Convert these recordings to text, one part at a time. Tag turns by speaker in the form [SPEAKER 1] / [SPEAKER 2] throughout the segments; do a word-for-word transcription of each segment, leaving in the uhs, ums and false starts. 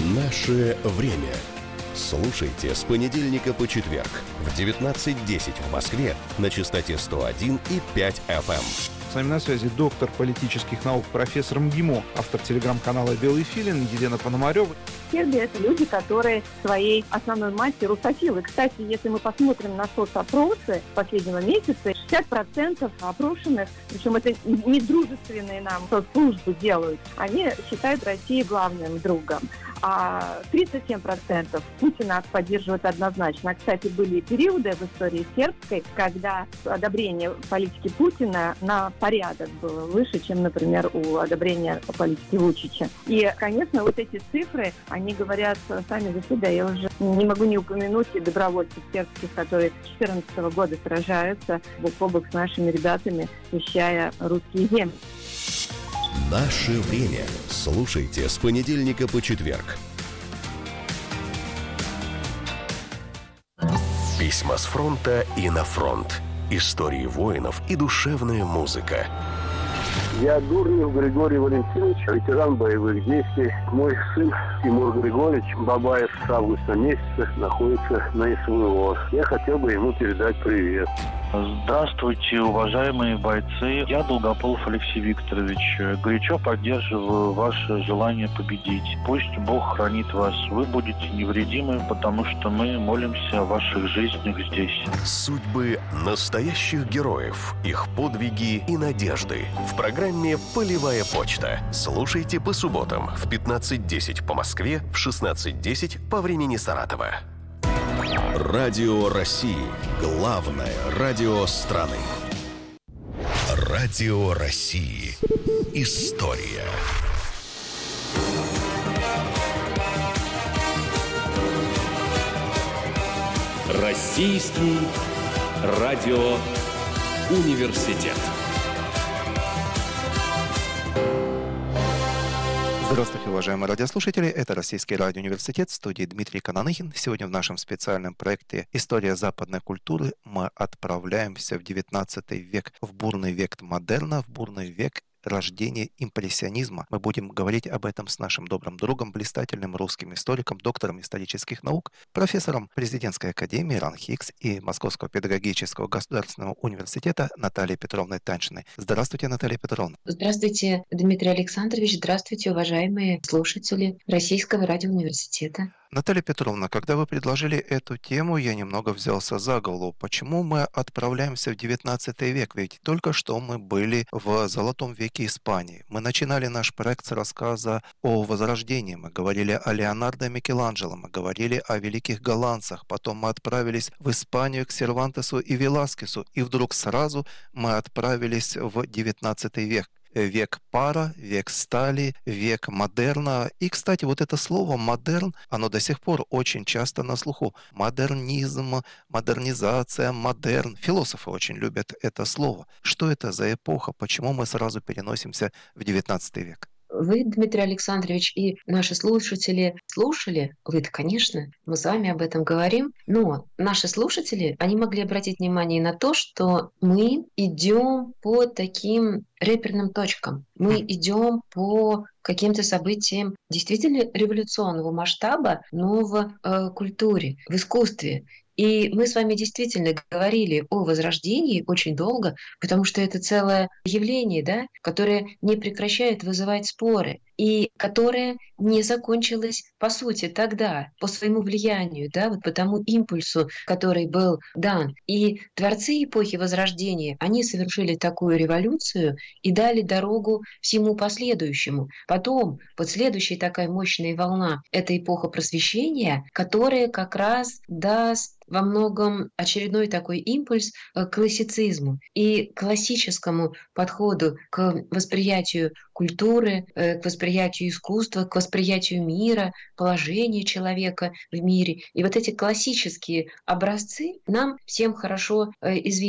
[SPEAKER 1] Наше время. Слушайте с понедельника по четверг в девятнадцать десять в Москве на частоте сто один и пять эф эм.
[SPEAKER 2] С нами на связи доктор политических наук, профессор МГИМО, автор телеграм-канала «Белый филин» Елена Пономарева.
[SPEAKER 3] Сербия – это люди, которые своей основной массой русофилы. Кстати, если мы посмотрим на соцопросы последнего месяца, шестьдесят процентов опрошенных, причем это не дружественные нам соцслужбы делают, они считают Россию главным другом. А тридцать семь процентов Путина поддерживают однозначно. Кстати, были периоды в истории сербской, когда одобрение политики Путина на порядок было выше, чем, например, у одобрения политики Вучича. И, конечно, вот эти цифры, они говорят сами за себя. Я уже не могу не упомянуть и добровольцев сербских, которые с две тысячи четырнадцатого года сражаются бок о бок с нашими ребятами, защищая русские земли.
[SPEAKER 1] Наше время. Слушайте с понедельника по четверг. Письма с фронта и на фронт. Истории воинов и душевная музыка.
[SPEAKER 4] Я Дурнев Григорий Валентинович, ветеран боевых действий. Мой сын Тимур Григорьевич Бабаев с августа месяца находится на эс вэ о. Я хотел бы ему передать привет.
[SPEAKER 5] Здравствуйте, уважаемые бойцы. Я Долгополов Алексей Викторович. Горячо поддерживаю ваше желание победить. Пусть Бог хранит вас. Вы будете невредимы, потому что мы молимся о ваших жизнях здесь.
[SPEAKER 1] Судьбы настоящих героев, их подвиги и надежды. В программе «Полевая почта». Слушайте по субботам в пятнадцать десять по Москве, в шестнадцать десять по времени Саратова. Радио России. Главное радио страны. Радио России. История.
[SPEAKER 6] Российский радиоуниверситет.
[SPEAKER 2] Здравствуйте, уважаемые радиослушатели. Это Российский радиоуниверситет, в студии Дмитрий Кананыхин. Сегодня в нашем специальном проекте «История западной культуры» мы отправляемся в девятнадцатый век, в бурный век модерна, в бурный век рождения импрессионизма. Мы будем говорить об этом с нашим добрым другом, блистательным русским историком, доктором исторических наук, профессором Президентской академии РАНХИКС и Московского педагогического государственного университета Натальей Петровной Таньшиной. Здравствуйте, Наталья Петровна.
[SPEAKER 7] Здравствуйте, Дмитрий Александрович. Здравствуйте, уважаемые слушатели Российского радиоуниверситета.
[SPEAKER 2] Наталья Петровна, когда вы предложили эту тему, я немного взялся за голову. Почему мы отправляемся в девятнадцатый век? Ведь только что мы были в Золотом веке Испании. Мы начинали наш проект с рассказа о Возрождении. Мы говорили о Леонардо и Микеланджело, мы говорили о великих голландцах. Потом мы отправились в Испанию к Сервантесу и Веласкесу. И вдруг сразу мы отправились в девятнадцатый век. Век пара, век стали, век модерна. И, кстати, вот это слово «модерн», оно до сих пор очень часто на слуху. Модернизм, модернизация, модерн. Философы очень любят это слово. Что это за эпоха? Почему мы сразу переносимся в девятнадцатый век?
[SPEAKER 7] Вы, Дмитрий Александрович, и наши слушатели слушали, вы-то, конечно, мы с вами об этом говорим, но наши слушатели, они могли обратить внимание на то, что мы идем по таким реперным точкам, мы идем по каким-то событиям действительно революционного масштаба, но в э, культуре, в искусстве. И мы с вами действительно говорили о Возрождении очень долго, потому что это целое явление, да, которое не прекращает вызывать споры и которое не закончилось, по сути, тогда, по своему влиянию, да, вот по тому импульсу, который был дан. И творцы эпохи Возрождения, они совершили такую революцию и дали дорогу всему последующему. Потом, последующая такая мощная волна — это эпоха Просвещения, которая как раз даст во многом очередной такой импульс к классицизму и классическому подходу к восприятию культуры, к восприятию искусства, к восприятию мира, положения человека в мире. И вот эти классические образцы нам всем хорошо известны.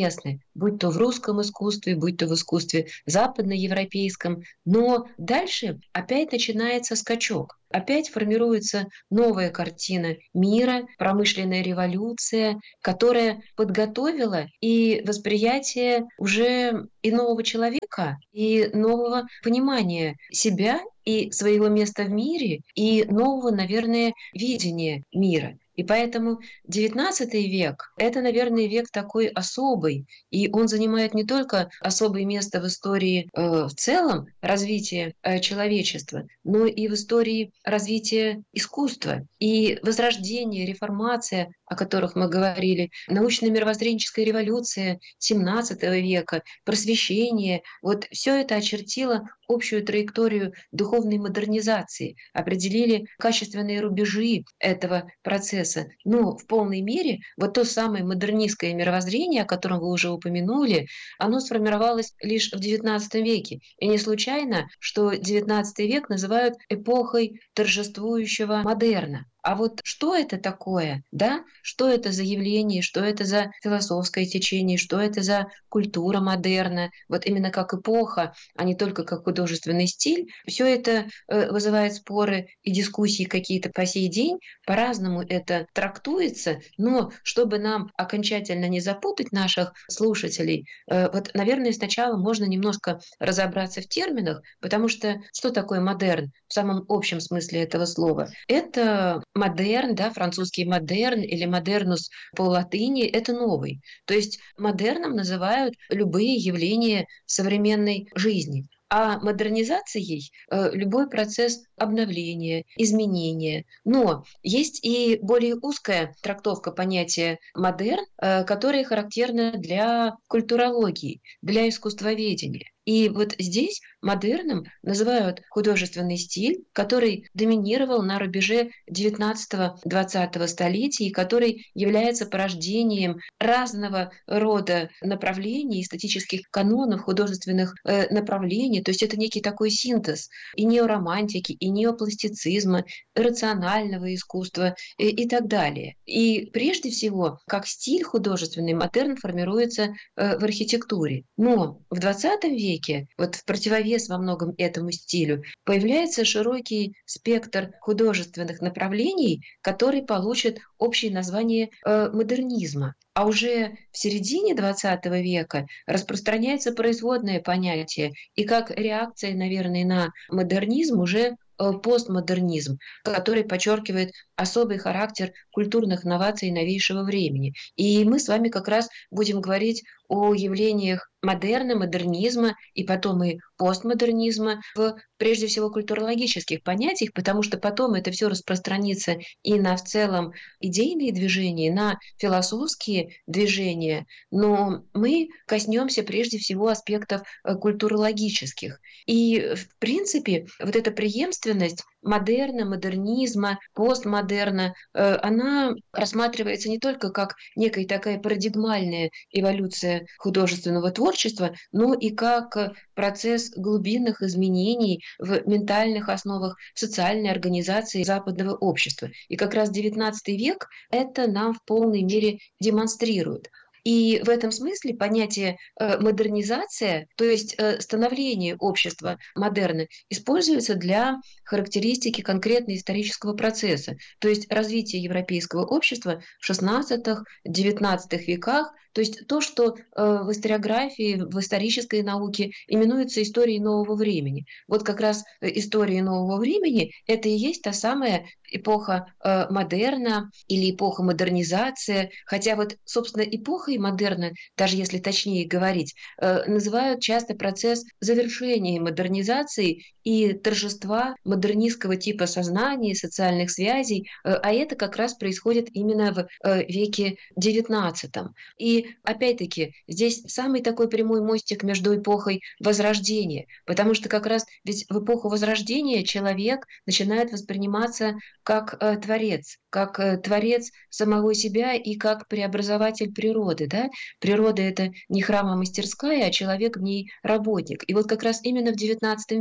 [SPEAKER 7] будь то в русском искусстве, будь то в искусстве западноевропейском. Но дальше опять начинается скачок. Опять формируется новая картина мира, промышленная революция, которая подготовила и восприятие уже и нового человека, и нового понимания себя и своего места в мире, и нового, наверное, видения мира. И поэтому девятнадцатый век – это, наверное, век такой особый, и он занимает не только особое место в истории э, в целом развития э, человечества, но и в истории развития искусства и возрождения, реформация, о которых мы говорили, научно-мировоззренческая революция семнадцатого века, просвещение. Вот все это очертило общую траекторию духовной модернизации, определили качественные рубежи этого процесса. Но в полной мере вот то самое модернистское мировоззрение, о котором вы уже упомянули, оно сформировалось лишь в девятнадцатом веке. И не случайно, что девятнадцатый век называют эпохой торжествующего модерна. А вот что это такое, да? Что это за явление, что это за философское течение, что это за культура модерна, вот именно как эпоха, а не только как художественный стиль, все это э, вызывает споры и дискуссии какие-то по сей день, по-разному это трактуется, но чтобы нам окончательно не запутать наших слушателей, э, вот, наверное, сначала можно немножко разобраться в терминах, потому что что такое модерн в самом общем смысле этого слова? Это модерн, да, французский модерн или модернус по латыни – это новый. То есть модерном называют любые явления современной жизни. А модернизацией э, любой процесс обновления, изменения. Но есть и более узкая трактовка понятия модерн, э, которая характерна для культурологии, для искусствоведения. И вот здесь модерном называют художественный стиль, который доминировал на рубеже девятнадцатого-двадцатого столетий, и который является порождением разного рода направлений, эстетических канонов, художественных э, направлений. То есть это некий такой синтез и неоромантики, и неопластицизма, и рационального искусства и, и так далее. И прежде всего, как стиль художественный, модерн формируется э, в архитектуре. Но в двадцатом веке вот в противовес во многом этому стилю появляется широкий спектр художественных направлений, который получит общее название э, модернизма. А уже в середине двадцатого века распространяется производное понятие, и как реакция, наверное, на модернизм уже постмодернизм, который подчеркивает особый характер культурных новаций новейшего времени. И мы с вами как раз будем говорить о явлениях модерна, модернизма и потом и постмодернизма в, прежде всего, культурологических понятиях, потому что потом это все распространится и на в целом идейные движения, на философские движения, но мы коснемся прежде всего аспектов культурологических. И, в принципе, вот эта преемственность модерна, модернизма, постмодерна, она рассматривается не только как некая такая парадигмальная эволюция художественного творчества, но и как процесс глубинных изменений в ментальных основах социальной организации западного общества. И как раз девятнадцатый век это нам в полной мере демонстрирует. И в этом смысле понятие э, модернизация, то есть э, становление общества модерна, используется для характеристики конкретного исторического процесса, то есть развития европейского общества в шестнадцатом-девятнадцатом веках, то есть то, что э, в историографии, в исторической науке именуется историей нового времени. Вот как раз история нового времени – это и есть та самая эпоха э, модерна или эпоха модернизации, хотя вот, собственно, эпохой модерна, даже если точнее говорить, э, называют часто процесс завершения модернизации и торжества модернистского типа сознания, социальных связей, э, а это как раз происходит именно в э, веке девятнадцатом. И опять-таки здесь самый такой прямой мостик между эпохой Возрождения, потому что как раз ведь в эпоху Возрождения человек начинает восприниматься как э, творец, как э, творец самого себя и как преобразователь природы. Да? Природа — это не храм, а мастерская, а человек в ней работник. И вот как раз именно в девятнадцатом веке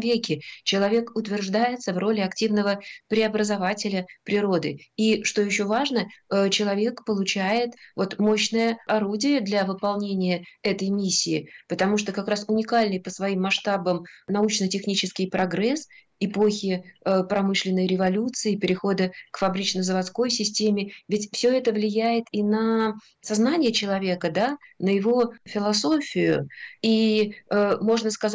[SPEAKER 7] Человек утверждается в роли активного преобразователя природы. И, что еще важно, э, человек получает вот мощное орудие для выполнения этой миссии, потому что как раз уникальный по своим масштабам научно-технический прогресс эпохи э, промышленной революции, перехода к фабрично-заводской системе, ведь все это влияет и на сознание человека, да, на его философию. И э, можно сказать,